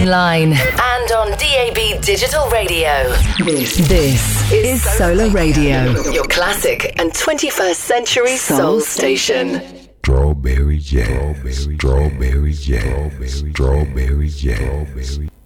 online and on DAB Digital Radio. This is Solar Radio, your classic and 21st century soul station. Strawberry jazz, strawberry jazz, strawberry jazz.